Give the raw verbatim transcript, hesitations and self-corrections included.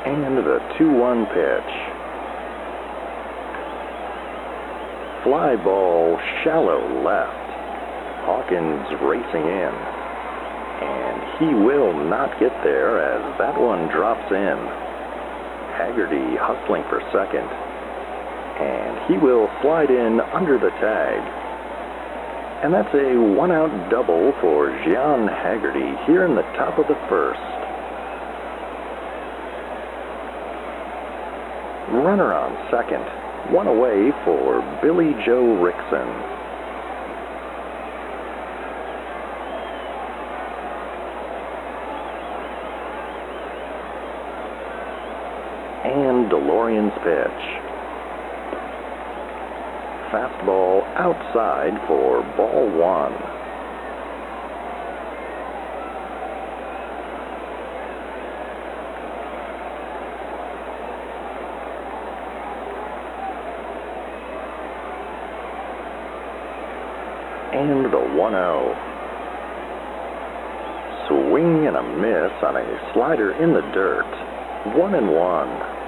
And the two one pitch. Fly ball shallow left. Hawkins racing in. And he will not get there as that one drops in. Haggerty hustling for second. And he will slide in under the tag. And that's a one-out double for Gian Haggerty here in the top of the first. Runner on second. One away for Billy Joe Rickson. And DeLorean's pitch. Fastball outside for ball one. And the one oh. Swing and a miss on a slider in the dirt. One and one.